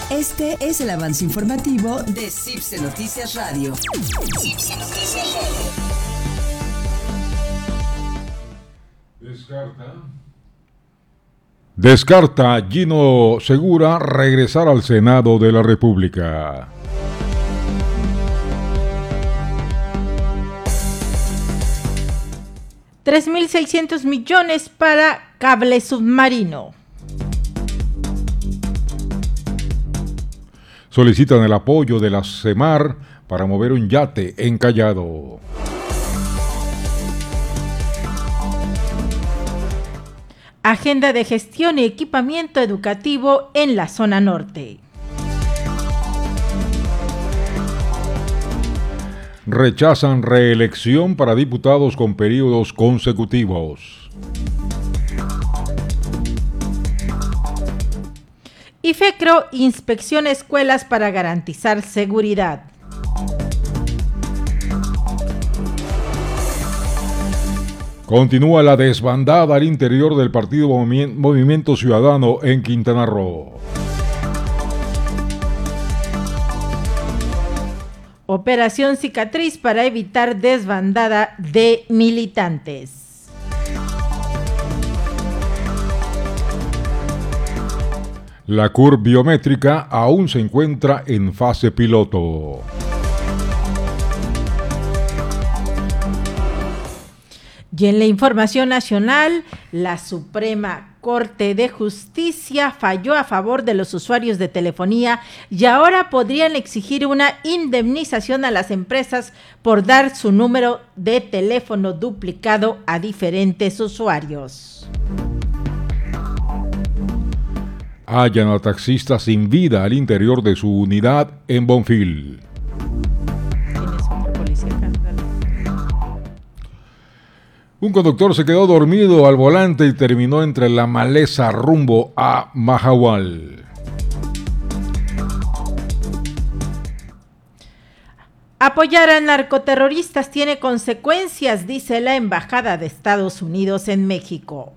Este es el avance informativo de CIPSE Noticias Radio. CIPSE Noticias Radio. Descarta Gino Segura regresar al Senado de la República. $3.600 millones para cable submarino. Solicitan el apoyo de la CEMAR para mover un yate en Callado. Agenda de gestión y equipamiento educativo en la zona norte. Rechazan reelección para diputados con periodos consecutivos. IFECRO inspecciona escuelas para garantizar seguridad. Continúa la desbandada al interior del partido Movimiento Ciudadano en Quintana Roo. Operación Cicatriz para evitar desbandada de militantes. La curva biométrica aún se encuentra en fase piloto. Y en la información nacional, la Suprema Corte de Justicia falló a favor de los usuarios de telefonía y ahora podrían exigir una indemnización a las empresas por dar su número de teléfono duplicado a diferentes usuarios. Hallan a taxista sin vida al interior de su unidad en Bonfil. Un conductor se quedó dormido al volante y terminó entre la maleza rumbo a Mahahual. Apoyar a narcoterroristas tiene consecuencias, dice la Embajada de Estados Unidos en México.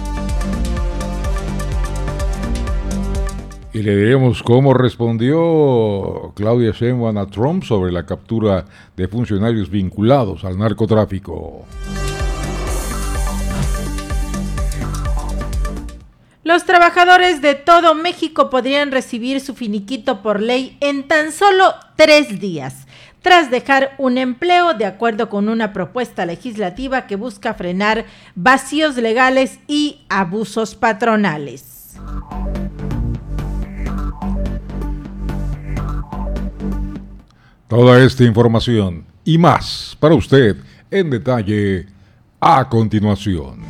Y le diremos cómo respondió Claudia Sheinbaum a Trump sobre la captura de funcionarios vinculados al narcotráfico. Los trabajadores de todo México podrían recibir su finiquito por ley en tan solo 3 días, tras dejar un empleo de acuerdo con una propuesta legislativa que busca frenar vacíos legales y abusos patronales. Toda esta información y más para usted en detalle a continuación.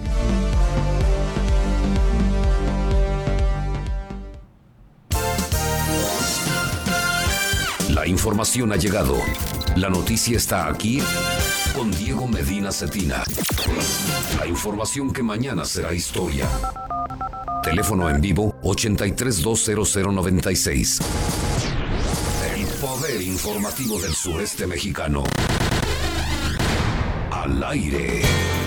La información ha llegado. La noticia está aquí con Diego Medina Cetina. La información que mañana será historia. Teléfono en vivo 83-200-96. El poder informativo del sureste mexicano. Al aire.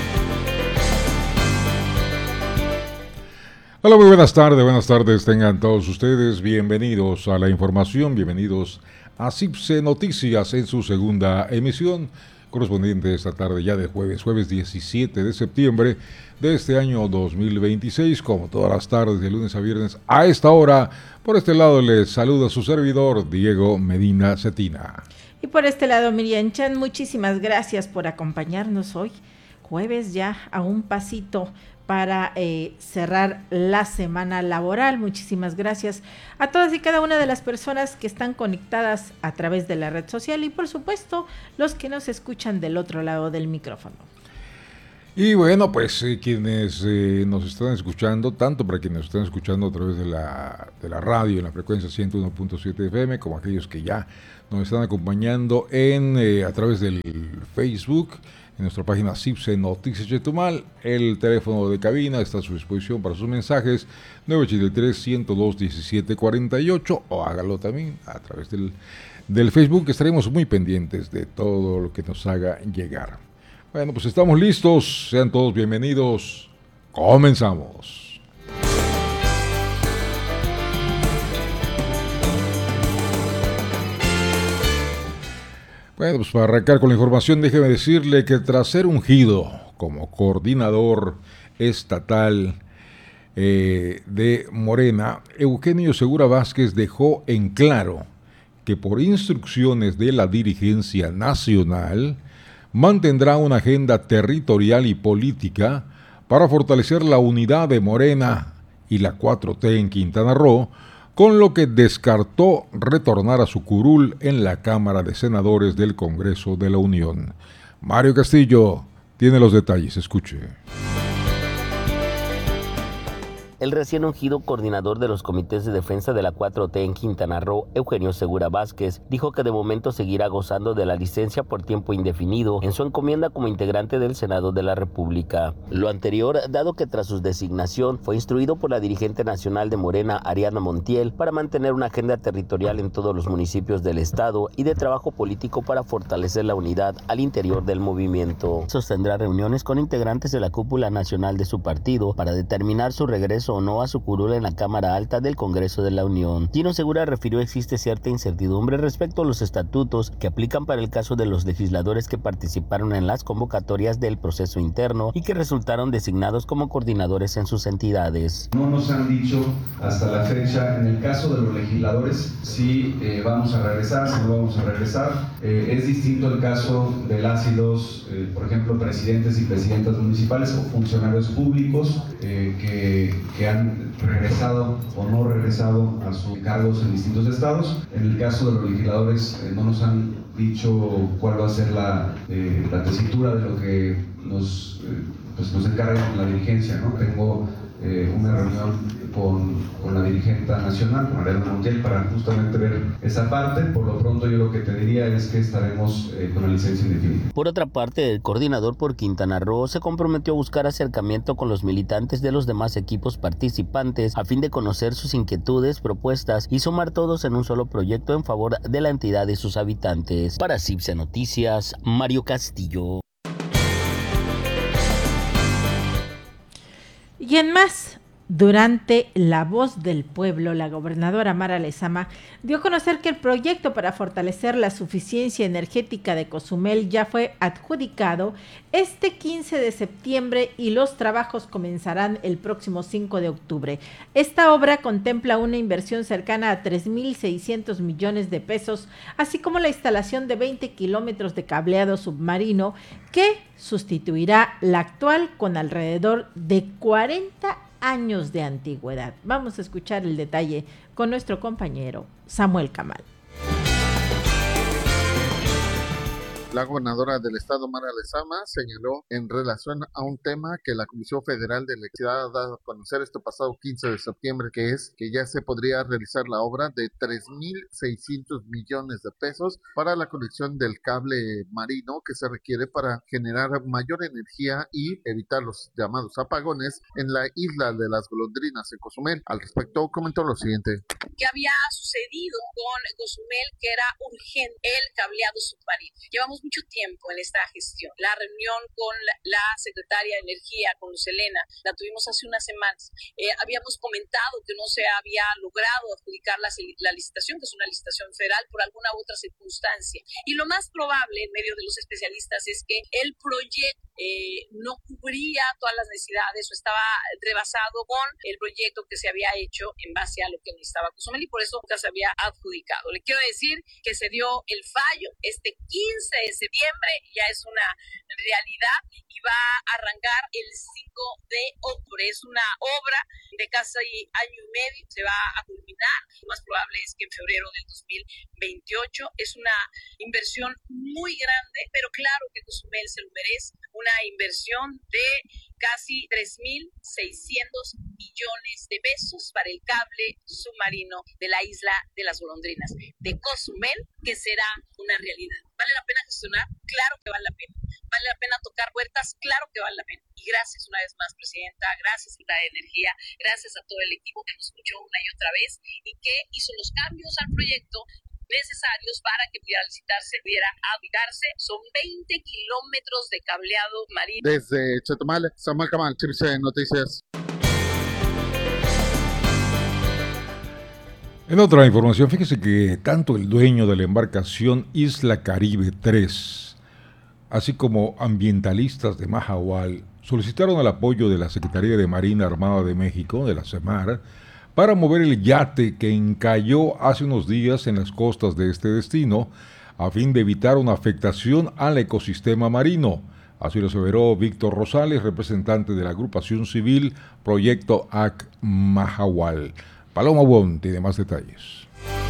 Hola, muy buenas tardes, tengan todos ustedes bienvenidos a la información, bienvenidos a CIPSE Noticias en su segunda emisión, correspondiente esta tarde ya de jueves 17 de septiembre de este año 2026, como todas las tardes de lunes a viernes a esta hora. Por este lado les saluda su servidor Diego Medina Cetina. Y por este lado Miriam Chan, muchísimas gracias por acompañarnos hoy, jueves ya a un pasito para cerrar la semana laboral. Muchísimas gracias a todas y cada una de las personas que están conectadas a través de la red social y por supuesto los que nos escuchan del otro lado del micrófono. Y bueno, pues quienes nos están escuchando, tanto para quienes nos están escuchando a través de la radio en la frecuencia 101.7 FM, como aquellos que ya nos están acompañando a través del Facebook, en nuestra página CIPSE Noticias Chetumal. El teléfono de cabina está a su disposición para sus mensajes, 983-102-1748, o hágalo también a través del Facebook, estaremos muy pendientes de todo lo que nos haga llegar. Bueno, pues estamos listos, sean todos bienvenidos, comenzamos. Bueno, pues para arrancar con la información, déjeme decirle que tras ser ungido como coordinador estatal de Morena, Eugenio Segura Vázquez dejó en claro que por instrucciones de la dirigencia nacional mantendrá una agenda territorial y política para fortalecer la unidad de Morena y la 4T en Quintana Roo, con lo que descartó retornar a su curul en la Cámara de Senadores del Congreso de la Unión. Mario Castillo tiene los detalles, escuche. El recién ungido coordinador de los comités de defensa de la 4T en Quintana Roo, Eugenio Segura Vázquez, dijo que de momento seguirá gozando de la licencia por tiempo indefinido en su encomienda como integrante del Senado de la República. Lo anterior, dado que tras su designación fue instruido por la dirigente nacional de Morena, Ariadna Montiel, para mantener una agenda territorial en todos los municipios del estado y de trabajo político para fortalecer la unidad al interior del movimiento. Sostendrá reuniones con integrantes de la cúpula nacional de su partido para determinar su regreso o no a su curul en la Cámara Alta del Congreso de la Unión. Gino Segura refirió existe cierta incertidumbre respecto a los estatutos que aplican para el caso de los legisladores que participaron en las convocatorias del proceso interno y que resultaron designados como coordinadores en sus entidades. No nos han dicho hasta la fecha, en el caso de los legisladores, si vamos a regresar, si no vamos a regresar. Es distinto el caso de las y los, por ejemplo, presidentes y presidentas municipales o funcionarios públicos que han regresado o no regresado a sus cargos en distintos estados. En el caso de los legisladores no nos han dicho cuál va a ser la tesitura de lo que nos encarga la dirigencia, ¿no? Tengo una reunión con la dirigente nacional, con Ariadna Montiel, para justamente ver esa parte. Por lo pronto yo lo que te diría es que estaremos con la licencia indefinida. Por otra parte, el coordinador por Quintana Roo se comprometió a buscar acercamiento con los militantes de los demás equipos participantes a fin de conocer sus inquietudes, propuestas y sumar todos en un solo proyecto en favor de la entidad y sus habitantes. Para CIPSE Noticias, Mario Castillo. Y en más, durante La Voz del Pueblo, la gobernadora Mara Lezama dio a conocer que el proyecto para fortalecer la suficiencia energética de Cozumel ya fue adjudicado este 15 de septiembre y los trabajos comenzarán el próximo 5 de octubre. Esta obra contempla una inversión cercana a 3.600 millones de pesos, así como la instalación de 20 kilómetros de cableado submarino que sustituirá la actual con alrededor de 40 años de antigüedad. Vamos a escuchar el detalle con nuestro compañero Samuel Camal. La gobernadora del estado, Mara Lezama, señaló en relación a un tema que la Comisión Federal de Electricidad ha dado a conocer este pasado 15 de septiembre, que es que ya se podría realizar la obra de 3.600 millones de pesos para la conexión del cable marino que se requiere para generar mayor energía y evitar los llamados apagones en la isla de las Golondrinas en Cozumel. Al respecto, comentó lo siguiente. ¿Qué había sucedido con Cozumel? Que era urgente el cableado submarino. Llevamos mucho tiempo en esta gestión. La reunión con la secretaria de Energía, con Luz Helena, la tuvimos hace unas semanas. Habíamos comentado que no se había logrado adjudicar la licitación, que es una licitación federal, por alguna otra circunstancia. Y lo más probable, en medio de los especialistas, es que el proyecto no cubría todas las necesidades o estaba rebasado con el proyecto que se había hecho en base a lo que necesitaba Cozumel y por eso nunca se había adjudicado. Le quiero decir que se dio el fallo este 15 de septiembre, ya es una realidad y va a arrancar el 5 de octubre. Es una obra de casi año y medio, se va a culminar. Lo más probable es que en febrero del 2028. Es una inversión muy grande, pero claro que Cozumel se lo merece. Una inversión de casi 3.600 millones de pesos para el cable submarino de la isla de las Golondrinas, de Cozumel, que será una realidad. ¿Vale la pena gestionar? Claro que vale la pena. ¿Vale la pena tocar puertas? Claro que vale la pena. Y gracias una vez más, Presidenta, gracias a la Energía, gracias a todo el equipo que nos escuchó una y otra vez y que hizo los cambios al proyecto necesarios para que pudiera licitarse, pudiera habitarse. Son 20 kilómetros de cableado marino. Desde Chetumal, Samuel Camal, CIPSE Noticias. En otra información, fíjese que tanto el dueño de la embarcación Isla Caribe 3, así como ambientalistas de Mahahual, solicitaron el apoyo de la Secretaría de Marina Armada de México, de la SEMAR, para mover el yate que encalló hace unos días en las costas de este destino, a fin de evitar una afectación al ecosistema marino. Así lo aseveró Víctor Rosales, representante de la agrupación civil Proyecto AC Mahahual. Paloma Wong tiene más detalles.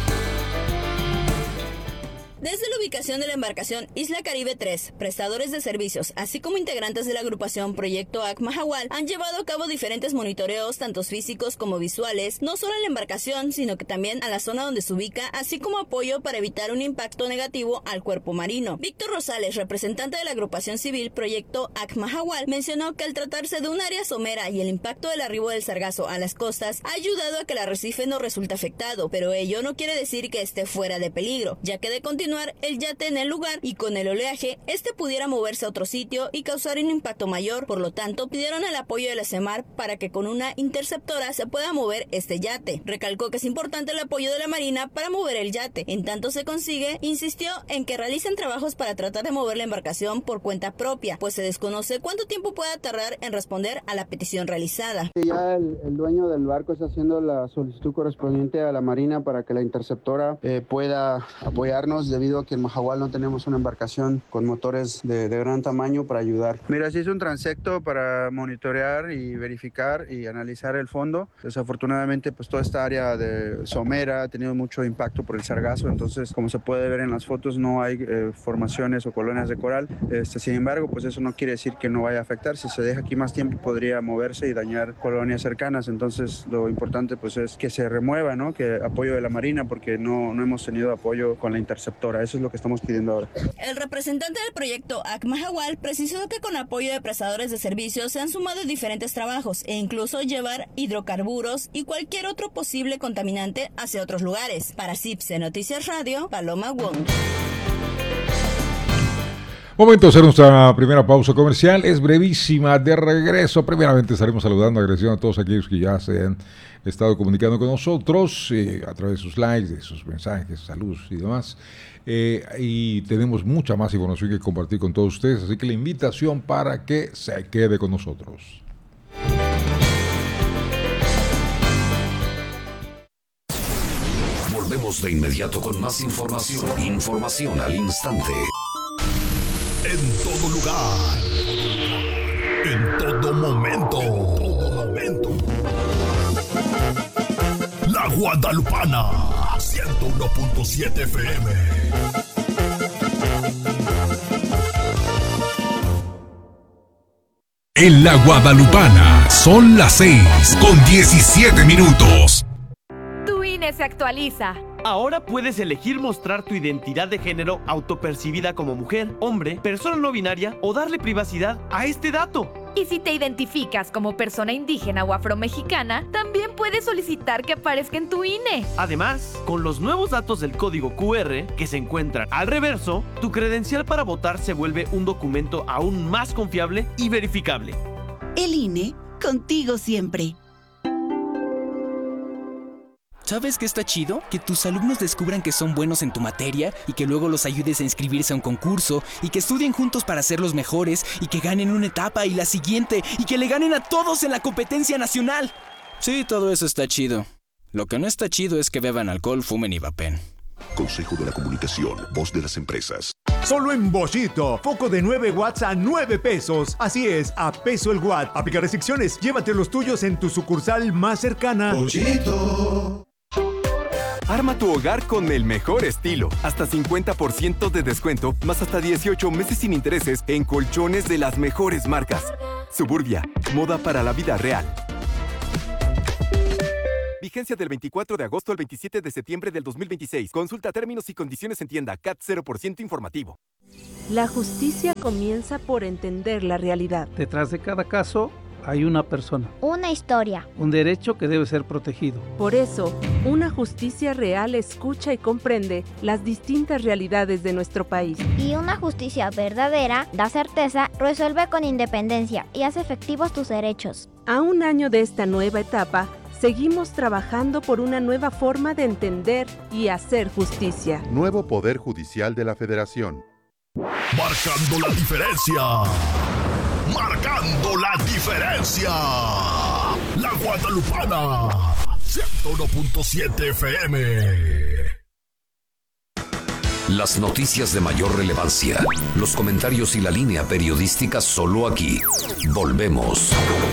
Desde la ubicación de la embarcación Isla Caribe 3, prestadores de servicios, así como integrantes de la agrupación Proyecto AC Mahahual, han llevado a cabo diferentes monitoreos, tanto físicos como visuales, no solo a la embarcación, sino que también a la zona donde se ubica, así como apoyo para evitar un impacto negativo al cuerpo marino. Víctor Rosales, representante de la agrupación civil Proyecto AC Mahahual, mencionó que al tratarse de un área somera y el impacto del arribo del sargazo a las costas ha ayudado a que el arrecife no resulte afectado, pero ello no quiere decir que esté fuera de peligro, ya que de continuar el yate en el lugar y con el oleaje, este pudiera moverse a otro sitio y causar un impacto mayor. Por lo tanto, pidieron el apoyo de la SEMAR para que con una interceptora se pueda mover este yate. Recalcó que es importante el apoyo de la Marina para mover el yate. En tanto se consigue, insistió en que realicen trabajos para tratar de mover la embarcación por cuenta propia, pues se desconoce cuánto tiempo pueda tardar en responder a la petición realizada. Ya el dueño del barco está haciendo la solicitud correspondiente a la Marina para que la interceptora pueda apoyarnos, debido a que en Mahahual no tenemos una embarcación con motores de gran tamaño para ayudar. Mira, sí es un transecto para monitorear y verificar y analizar el fondo. Desafortunadamente, pues toda esta área de somera ha tenido mucho impacto por el sargazo, entonces, como se puede ver en las fotos, no hay formaciones o colonias de coral. Sin embargo, pues eso no quiere decir que no vaya a afectar. Si se deja aquí más tiempo, podría moverse y dañar colonias cercanas. Entonces, lo importante pues es que se remueva, ¿no? Que apoyo de la Marina, porque no hemos tenido apoyo con la interceptora. Eso es lo que estamos pidiendo ahora. El representante del proyecto AC Mahahual precisó que con apoyo de prestadores de servicios se han sumado diferentes trabajos e incluso llevar hidrocarburos y cualquier otro posible contaminante hacia otros lugares. Para CIPSE Noticias Radio, Paloma Wong. Momento de hacer nuestra primera pausa comercial, es brevísima. De regreso, primeramente estaremos saludando, agradeciendo a todos aquellos que ya se han estado comunicando con nosotros a través de sus likes, de sus mensajes, saludos y demás. Y tenemos mucha más información que compartir con todos ustedes, así que la invitación para que se quede con nosotros. Volvemos de inmediato con más información. Información al instante. En todo lugar, en todo momento, La Guadalupana, 101.7 FM. En La Guadalupana son las 6:17. Tu INE se actualiza. Ahora puedes elegir mostrar tu identidad de género autopercibida como mujer, hombre, persona no binaria o darle privacidad a este dato. Y si te identificas como persona indígena o afromexicana, también puedes solicitar que aparezca en tu INE. Además, con los nuevos datos del código QR que se encuentran al reverso, tu credencial para votar se vuelve un documento aún más confiable y verificable. El INE, contigo siempre. ¿Sabes qué está chido? Que tus alumnos descubran que son buenos en tu materia y que luego los ayudes a inscribirse a un concurso y que estudien juntos para ser los mejores y que ganen una etapa y la siguiente y que le ganen a todos en la competencia nacional. Sí, todo eso está chido. Lo que no está chido es que beban alcohol, fumen y vapen. Consejo de la Comunicación, voz de las empresas. Solo en Bollito, foco de 9 watts a 9 pesos. Así es, a peso el watt. Aplica restricciones, llévate los tuyos en tu sucursal más cercana. Bollito. Arma tu hogar con el mejor estilo. Hasta 50% de descuento, más hasta 18 meses sin intereses en colchones de las mejores marcas. Suburbia, moda para la vida real. Vigencia del 24 de agosto al 27 de septiembre del 2026. Consulta términos y condiciones en tienda. CAT 0% informativo. La justicia comienza por entender la realidad. Detrás de cada caso hay una persona. Una historia. Un derecho que debe ser protegido. Por eso, una justicia real escucha y comprende las distintas realidades de nuestro país. Y una justicia verdadera da certeza, resuelve con independencia y hace efectivos tus derechos. A un año de esta nueva etapa, Seguimos trabajando por una nueva forma de entender y hacer justicia. Nuevo Poder Judicial de la Federación. Marcando la diferencia. Marcando la diferencia. La Guadalupana. 101.7 FM. Las noticias de mayor relevancia, los comentarios y la línea periodística solo aquí. Volvemos.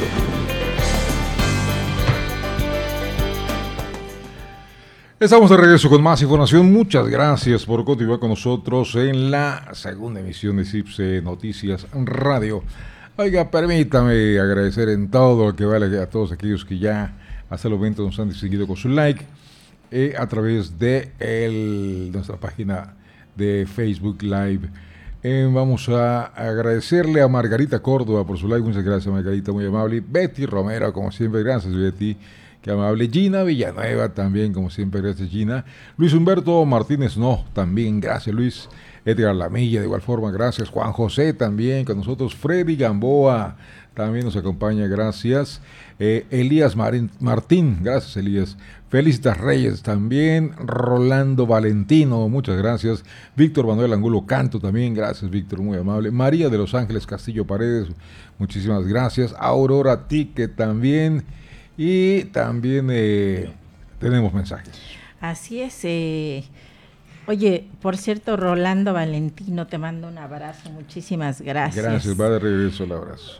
Estamos de regreso con más información. Muchas gracias por continuar con nosotros en la segunda emisión de CIPSE Noticias Radio. Oiga, permítame agradecer en todo lo que vale a todos aquellos que ya hasta el momento nos han distinguido con su like a través de nuestra página de Facebook Live. Vamos a agradecerle a Margarita Córdoba por su like. Muchas gracias, Margarita, muy amable. Betty Romero, como siempre, gracias, Betty. Qué amable. Gina Villanueva también, como siempre, gracias, Gina. Luis Humberto Martínez, también, gracias, Luis. Edgar Lamilla, de igual forma, gracias. Juan José también con nosotros. Freddy Gamboa también nos acompaña, gracias. Elías Martín, gracias, Elías. Felicitas Reyes también. Rolando Valentino, muchas gracias. Víctor Manuel Angulo Canto también, gracias, Víctor, muy amable. María de Los Ángeles Castillo Paredes, muchísimas gracias. Aurora Tique también. Y también tenemos mensajes. Así es. Oye, por cierto, Rolando Valentino, te mando un abrazo. Muchísimas gracias. Gracias, va de regreso el abrazo.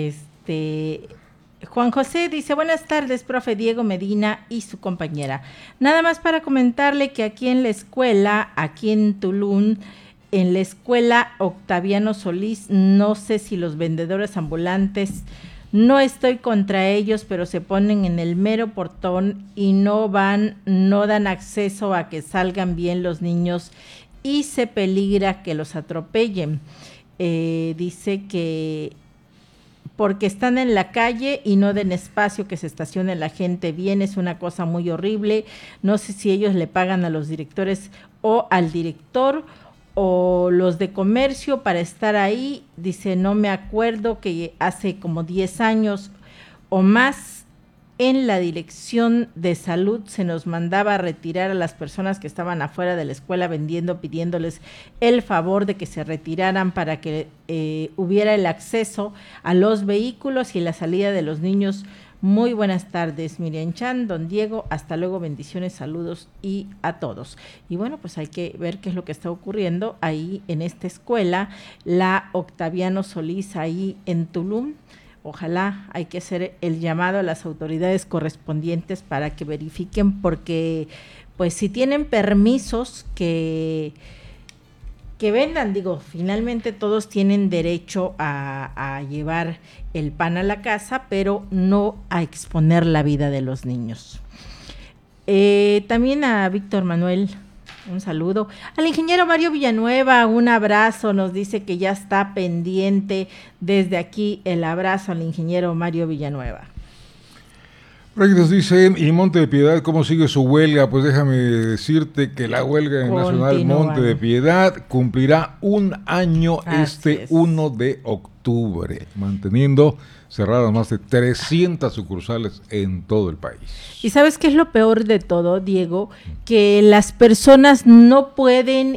Juan José dice, buenas tardes, profe Diego Medina y su compañera. Nada más para comentarle que aquí en la escuela, aquí en Tulum, en la escuela Octaviano Solís, no sé si los vendedores ambulantes... No estoy contra ellos, pero se ponen en el mero portón y no dan acceso a que salgan bien los niños y se peligra que los atropellen. Dice que porque están en la calle y no den espacio que se estacione la gente bien, es una cosa muy horrible. No sé si ellos le pagan a los directores o al director o los de comercio para estar ahí. Dice, no me acuerdo, que hace como 10 años o más en la dirección de salud se nos mandaba a retirar a las personas que estaban afuera de la escuela vendiendo, pidiéndoles el favor de que se retiraran para que hubiera el acceso a los vehículos y la salida de los niños. Muy buenas tardes, Miriam Chan, don Diego, hasta luego, bendiciones, saludos y a todos. Y bueno, pues hay que ver qué es lo que está ocurriendo ahí en esta escuela, la Octaviano Solís, ahí en Tulum. Ojalá, hay que hacer el llamado a las autoridades correspondientes para que verifiquen, porque pues si tienen permisos que vendan, digo, finalmente todos tienen derecho a llevar el pan a la casa, pero no a exponer la vida de los niños. También a Víctor Manuel, un saludo. Al ingeniero Mario Villanueva, un abrazo, nos dice que ya está pendiente. Desde aquí el abrazo al ingeniero Mario Villanueva. Nos dicen, y Monte de Piedad, ¿cómo sigue su huelga? Pues déjame decirte que la huelga nacional Monte de Piedad cumplirá un año este 1 de octubre, manteniendo cerradas más de 300 sucursales en todo el país. ¿Y sabes qué es lo peor de todo, Diego? Que las personas no pueden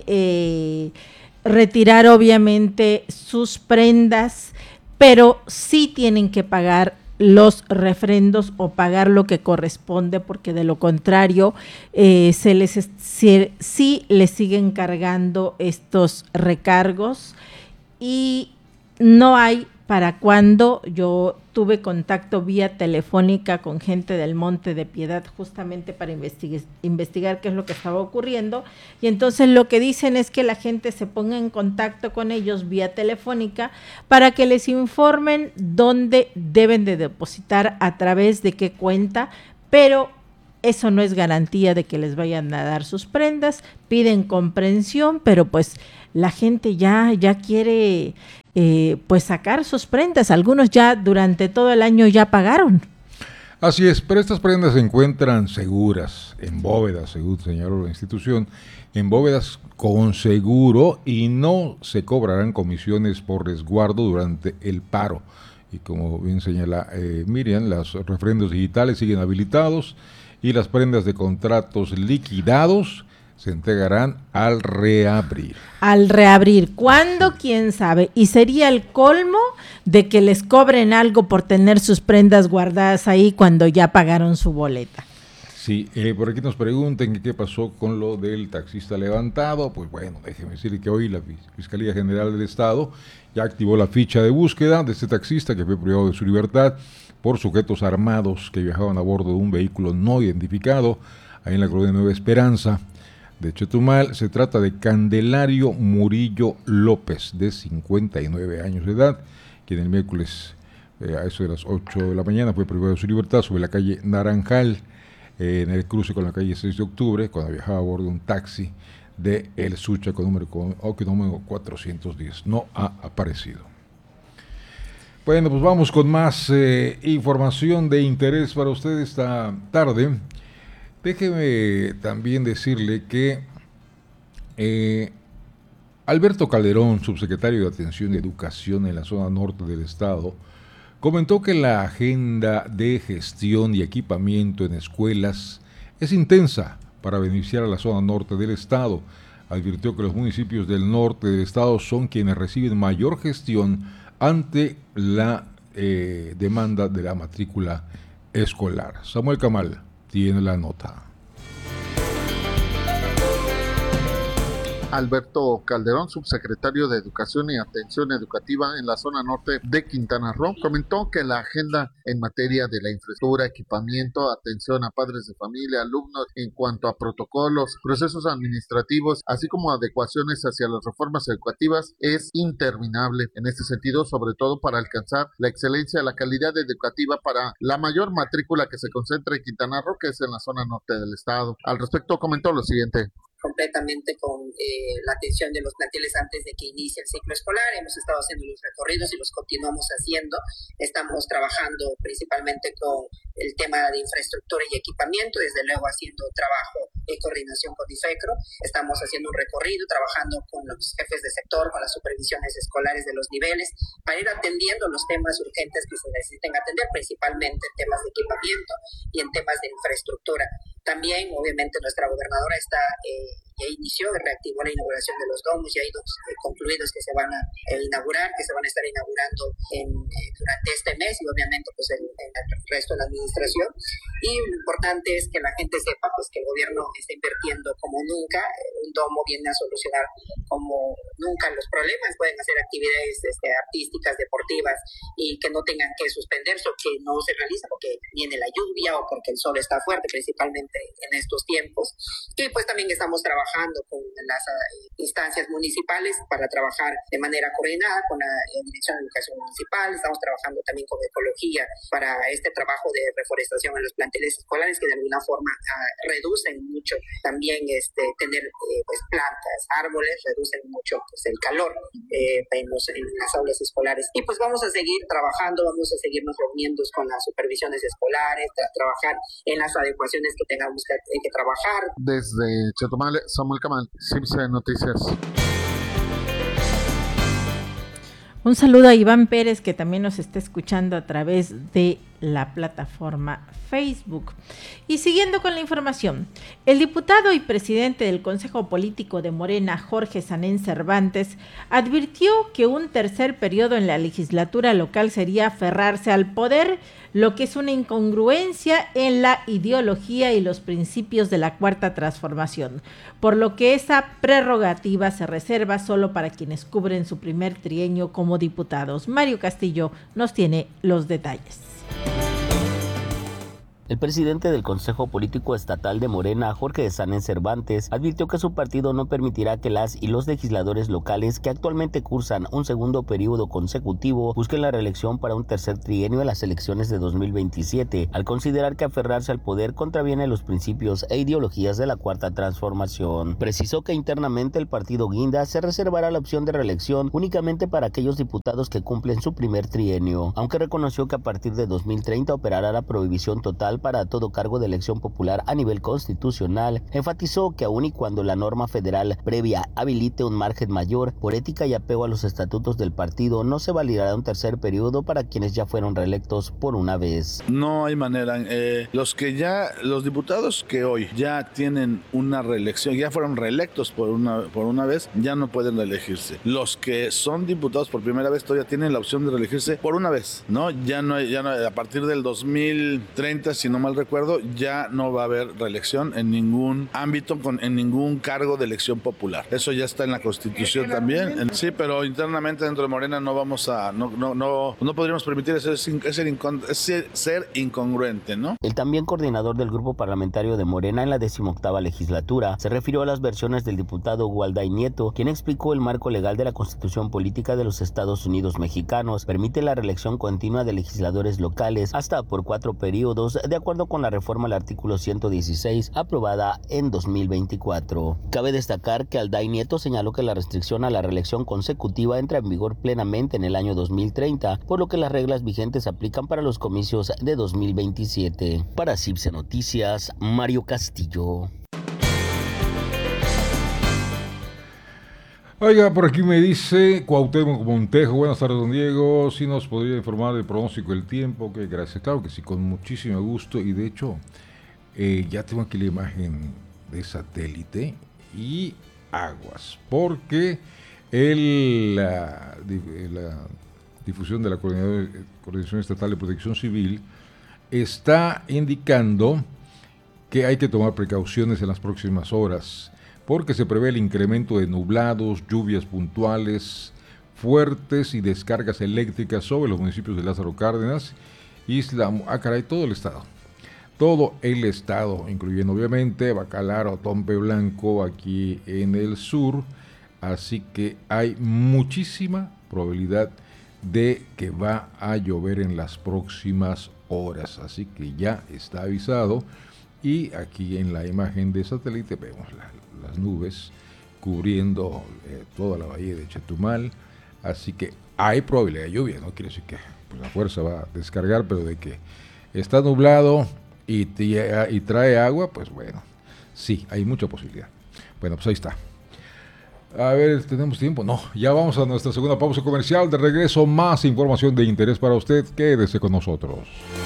retirar obviamente sus prendas, pero sí tienen que pagar los refrendos o pagar lo que corresponde, porque de lo contrario sí les siguen cargando estos recargos y no hay para cuándo. Yo tuve contacto vía telefónica con gente del Monte de Piedad justamente para investigar qué es lo que estaba ocurriendo, y entonces lo que dicen es que la gente se ponga en contacto con ellos vía telefónica para que les informen dónde deben de depositar, a través de qué cuenta, pero eso no es garantía de que les vayan a dar sus prendas. Piden comprensión, pero pues la gente ya quiere pues sacar sus prendas. Algunos ya durante todo el año ya pagaron. Así es, pero estas prendas se encuentran seguras en bóvedas, según señaló la institución, en bóvedas con seguro, y no se cobrarán comisiones por resguardo durante el paro. Y como bien señala Miriam, los refrendos digitales siguen habilitados y las prendas de contratos liquidados se entregarán al reabrir. Al reabrir. ¿Cuándo? ¿Quién sabe? Y sería el colmo de que les cobren algo por tener sus prendas guardadas ahí cuando ya pagaron su boleta. Sí, por aquí nos preguntan qué pasó con lo del taxista levantado. Pues bueno, déjeme decirle que hoy la Fiscalía General del Estado ya activó la ficha de búsqueda de este taxista que fue privado de su libertad por sujetos armados que viajaban a bordo de un vehículo no identificado ahí en la colonia Nueva Esperanza de Chetumal. Se trata de Candelario Murillo López, de 59 años de edad, quien el miércoles a eso de las 8 de la mañana fue privado de su libertad sobre la calle Naranjal, en el cruce con la calle 6 de octubre, cuando viajaba a bordo de un taxi de El Sucha con número 410. No ha aparecido. Bueno, pues vamos con más información de interés para usted esta tarde. Déjeme también decirle que Alberto Calderón, subsecretario de Atención y Educación en la zona norte del estado, comentó que la agenda de gestión y equipamiento en escuelas es intensa para beneficiar a la zona norte del estado. Advirtió que los municipios del norte del estado son quienes reciben mayor gestión ante la demanda de la matrícula escolar. Samuel Camal tiene la nota. Alberto Calderón, subsecretario de Educación y Atención Educativa en la zona norte de Quintana Roo, comentó que la agenda en materia de la infraestructura, equipamiento, atención a padres de familia, alumnos en cuanto a protocolos, procesos administrativos, así como adecuaciones hacia las reformas educativas es interminable. En este sentido, sobre todo para alcanzar la excelencia, la calidad educativa para la mayor matrícula que se concentra en Quintana Roo, que es en la zona norte del estado. Al respecto comentó lo siguiente. Completamente con la atención de los planteles antes de que inicie el ciclo escolar. Hemos estado haciendo los recorridos y los continuamos haciendo. Estamos trabajando principalmente con el tema de infraestructura y equipamiento, desde luego haciendo trabajo de coordinación con IFECRO. Estamos haciendo un recorrido, trabajando con los jefes de sector, con las supervisiones escolares de los niveles, para ir atendiendo los temas urgentes que se necesiten atender, principalmente en temas de equipamiento y en temas de infraestructura. También, obviamente, nuestra gobernadora ya inició, reactivó la inauguración de los domos, ya hay dos concluidos que se van a inaugurar, que se van a estar inaugurando durante este mes y obviamente pues el resto de la administración. Y lo importante es que la gente sepa pues que el gobierno está invirtiendo como nunca. Un domo viene a solucionar como nunca los problemas. Pueden hacer actividades artísticas, deportivas y que no tengan que suspenderse o que no se realizan porque viene la lluvia o porque el sol está fuerte, principalmente en estos tiempos. Y pues también estamos trabajando con las instancias municipales para trabajar de manera coordinada con la Dirección de Educación Municipal. Estamos trabajando también con ecología para este trabajo de reforestación en los planteles escolares que de alguna forma reducen mucho también tener pues plantas, árboles, reducen mucho pues el calor en las aulas escolares. Y pues vamos a seguir trabajando, vamos a seguirnos reuniendo con las supervisiones escolares, trabajar en las adecuaciones que tengamos que trabajar. Desde Chetumal, Samuel Camal, CIPSE Noticias. Un saludo a Iván Pérez, que también nos está escuchando a través de la plataforma Facebook. Y siguiendo con la información, el diputado y presidente del Consejo Político de Morena, Jorge Sanén Cervantes, advirtió que un tercer periodo en la legislatura local sería aferrarse al poder, lo que es una incongruencia en la ideología y los principios de la Cuarta Transformación, por lo que esa prerrogativa se reserva solo para quienes cubren su primer trienio como diputados. Mario Castillo nos tiene los detalles. El presidente del Consejo Político Estatal de Morena, Jorge Sanén Cervantes, advirtió que su partido no permitirá que las y los legisladores locales que actualmente cursan un segundo periodo consecutivo busquen la reelección para un tercer trienio en las elecciones de 2027, al considerar que aferrarse al poder contraviene los principios e ideologías de la Cuarta Transformación. Precisó que internamente el partido Guinda se reservará la opción de reelección únicamente para aquellos diputados que cumplen su primer trienio, aunque reconoció que a partir de 2030 operará la prohibición total electoral para todo cargo de elección popular a nivel constitucional, enfatizó que aun y cuando la norma federal previa habilite un margen mayor, por ética y apego a los estatutos del partido, no se validará un tercer periodo para quienes ya fueron reelectos por una vez. No hay manera. Los diputados que hoy ya tienen una reelección, ya fueron reelectos por una vez, ya no pueden reelegirse. Los que son diputados por primera vez todavía tienen la opción de reelegirse por una vez, ¿no? Ya no, a partir del 2030, si no mal recuerdo, ya no va a haber reelección en ningún ámbito, en ningún cargo de elección popular. Eso ya está en la Constitución también. Sí, pero internamente dentro de Morena no podríamos permitir ser incongruente, ¿no? El también coordinador del grupo parlamentario de Morena en la 18ª legislatura se refirió a las versiones del diputado Hugo Alday Nieto, quien explicó el marco legal de la Constitución Política de los Estados Unidos Mexicanos permite la reelección continua de legisladores locales hasta por 4 periodos, de acuerdo con la reforma al artículo 116 aprobada en 2024. Cabe destacar que Alday Nieto señaló que la restricción a la reelección consecutiva entra en vigor plenamente en el año 2030, por lo que las reglas vigentes aplican para los comicios de 2027. Para CIPSE Noticias, Mario Castillo. Oiga, por aquí me dice Cuauhtémoc Montejo, buenas tardes, don Diego, si nos podría informar del pronóstico del tiempo, que gracias, claro que sí, con muchísimo gusto, y de hecho, ya tengo aquí la imagen de satélite y aguas, porque la difusión de la Coordinación Estatal de Protección Civil está indicando que hay que tomar precauciones en las próximas horas, porque se prevé el incremento de nublados, lluvias puntuales, fuertes y descargas eléctricas sobre los municipios de Lázaro Cárdenas, todo el estado, incluyendo obviamente Bacalar, Tompe Blanco, aquí en el sur, así que hay muchísima probabilidad de que va a llover en las próximas horas, así que ya está avisado, y aquí en la imagen de satélite vemos las nubes cubriendo toda la bahía de Chetumal, así que hay probabilidad de lluvia, no quiere decir que pues, la fuerza va a descargar, pero de que está nublado y trae agua, pues bueno, sí, hay mucha posibilidad. Bueno, pues ahí está. A ver, ¿tenemos tiempo? No, ya vamos a nuestra segunda pausa comercial. De regreso, más información de interés para usted. Quédese con nosotros.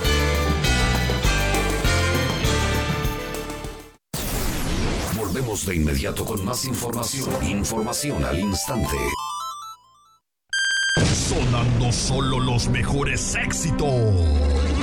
Volvemos de inmediato con más información. Información al instante. Sonando solo los mejores éxitos.